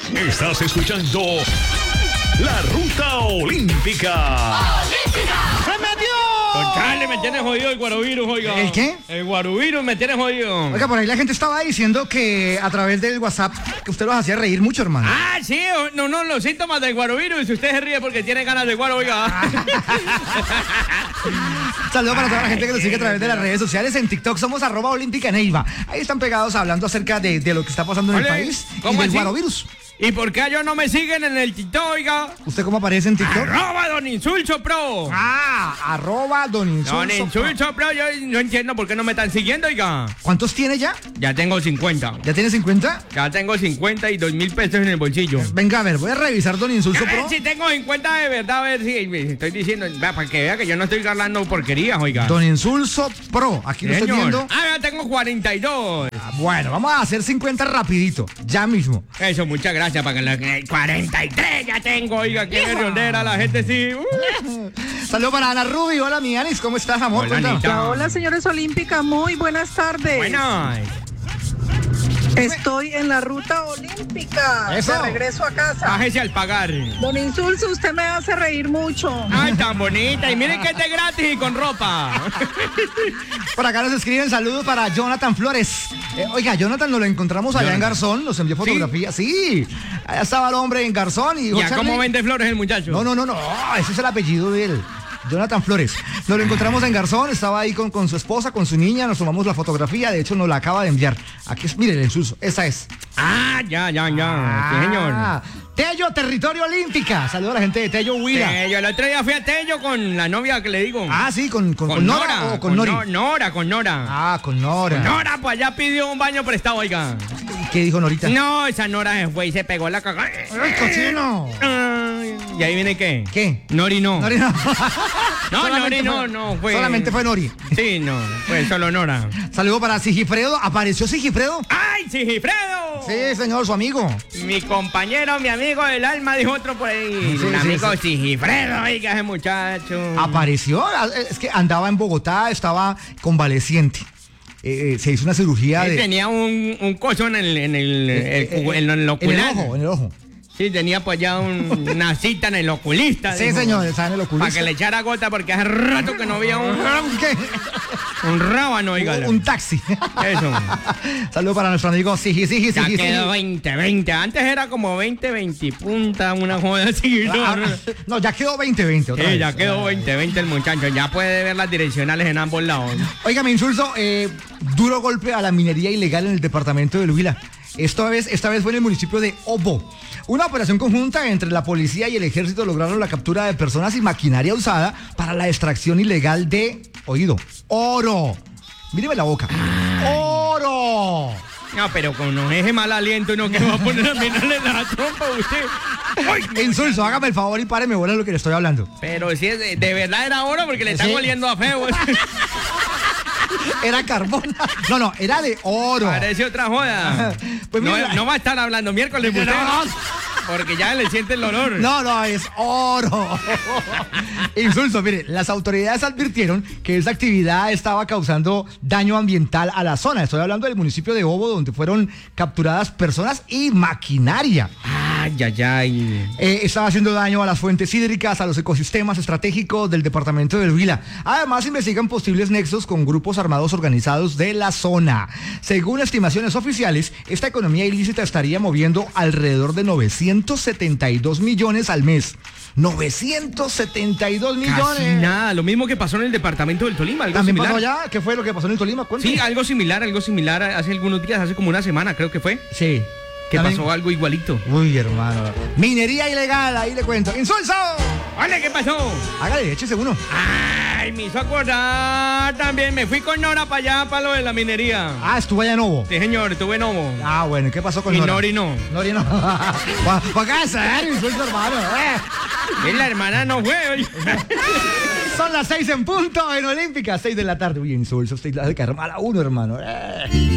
Estás escuchando La Ruta Olímpica. ¡Se metió! Chale, me tienes jodido el guaruvirus, oiga. ¿El qué? El guaruvirus me tienes jodido. Oiga, por ahí la gente estaba diciendo que a través del WhatsApp que usted los hacía reír mucho, hermano. Ah, sí, no, los síntomas del guaruvirus. Si usted se ríe porque tiene ganas de guaro, oiga. Saludos para toda la gente que nos sigue a través de las redes sociales. En TikTok somos @olímpica_neiva. Ahí están pegados hablando acerca de lo que está pasando en el país y ¿cómo del así? guarovirus. ¿Y por qué ellos no me siguen en el TikTok, oiga? ¿Usted cómo aparece en TikTok? @Don Insulso Pro. @Don Insulso. Don Insulso Pro, yo no entiendo por qué no me están siguiendo, oiga. ¿Cuántos tiene ya? Ya tengo 50. ¿Ya tiene 50? Ya tengo 50 y 2.000 pesos en el bolsillo. Venga, a ver, voy a revisar Don Insulso A ver Pro. si tengo 50 de verdad, a ver si estoy diciendo, para que vea que yo no estoy hablando porquerías, oiga. Don Insulso Pro, aquí lo estoy Señor. viendo. Ya tengo 42. Bueno, vamos a hacer 50 rapidito, ya mismo. Eso, muchas gracias para que la 43 ya tengo, oiga, qué redondera la gente sí. Saludos para Ana Rubi. Hola, mi Anis, ¿cómo estás, amor? Hola, Cuéntanos. Anita. Hola, señores Olímpica, muy buenas tardes. Bueno, Estoy en la ruta olímpica. Eso. De regreso a casa. bájese al pagar. Don Insulso, usted me hace reír mucho. Ay, tan bonita. Y miren que este es gratis y con ropa. Por acá nos escriben saludos para Jonathan Flores. Oiga, Jonathan nos lo encontramos allá en Garzón, nos envió fotografía. Sí, allá estaba el hombre en Garzón y dijo, Ya, ¿cómo vende flores el muchacho? No, ese es el apellido de él. Jonathan Flores. Nos lo encontramos en Garzón, estaba ahí con su esposa, con su niña, nos tomamos la fotografía, de hecho nos la acaba de enviar. Aquí es, mire el Insulso, esa es. Ah, ya. Sí, señor. Tello, Territorio Olímpica. Saludos a la gente de Tello Huila. Tello, el otro día fui a Tello con la novia que le digo. Ah, sí, con Nora o con Nori. Con Nora. Ah, con Nora. Nora, pues allá pidió un baño prestado, oiga. ¿Qué dijo Norita? No, esa Nora se fue y se pegó la cagada. ¡Ay, cochino! ¿Y ahí viene qué? ¿Qué? Nori no. Nori no. No, Solamente Nori no fue. Solamente fue Nori. Sí, no, fue solo Nora. Saludo para Sigifredo. ¿Apareció Sigifredo? ¡Ay, Sigifredo! Sí, señor, su amigo. Mi compañero, mi amigo del alma, dijo otro por ahí. Sí, Un sí, amigo sí. Sigifredo, oiga, ese muchacho. ¿Apareció? Es que andaba en Bogotá, estaba convaleciente. Se hizo una cirugía Él de... tenía un coso en el ocular. En el ojo. Sí, tenía pues ya una cita en el oculista. Sí, dijo. señor, está en el oculista. Para que le echara gota porque hace rato que no había ¿Qué? un rábano, oiga. Un taxi. Eso. Saludo para nuestro amigo Sigi. Ya quedó 2020. Antes era como 2020 punta, una joda así. No, ya quedó 2020 otra Sí, vez. ya quedó 2020 el muchacho. Ya puede ver las direccionales en ambos lados. Oiga, me Insulso, duro golpe a la minería ilegal en el departamento de Huila. Esta vez fue en el municipio de Obo. Una operación conjunta entre la policía y el ejército lograron la captura de personas y maquinaria usada para la extracción ilegal de, oído, oro. Míreme la boca. ¡Oro! No, pero con ese mal aliento uno que va a poner a mirarle la trompa a usted. ¡Ay! Insulso, hágame el favor y páreme bola lo que le estoy hablando. Pero si es de verdad era oro porque le está Sí. oliendo a feo. Era carbón. No, era de oro. Parece otra joda. Pues no, mira, no va a estar hablando miércoles usted, porque ya le siente el olor. No, es oro. Insulso, mire, las autoridades advirtieron que esa actividad estaba causando daño ambiental a la zona. Estoy hablando del municipio de Obo, donde fueron capturadas personas y maquinaria. Ay. Estaba haciendo daño a las fuentes hídricas, a los ecosistemas estratégicos del departamento del Huila. Además, investigan posibles nexos con grupos armados organizados de la zona. Según estimaciones oficiales, esta economía ilícita estaría moviendo alrededor de 972 millones al mes. 972 millones. Casi nada, lo mismo que pasó en el departamento del Tolima, algo ¿También similar. pasó allá? ¿Qué fue lo que pasó en el Tolima? Cuéntame. Sí, algo similar hace algunos días, hace como una semana creo que fue, Sí. que También pasó algo igualito. Uy, hermano. Minería ilegal, ahí le cuento. ¡Insulso! Vale, ¿qué pasó? Hágale, échese uno. Ay, me hizo acordar también, me fui con Nora para allá, para lo de la minería. Ah, estuvo allá en Obo. Sí, señor, tuve Novo. Ah, bueno, ¿y qué pasó con Y Nora? Nori no. Nori no. ¿Para qué hacer, Insulso, hermano? Y la hermana no fue, oye. Son las 6 en punto en Olímpica, 6 de la tarde. Uy, Insulso, usted la de caer mal a uno, hermano.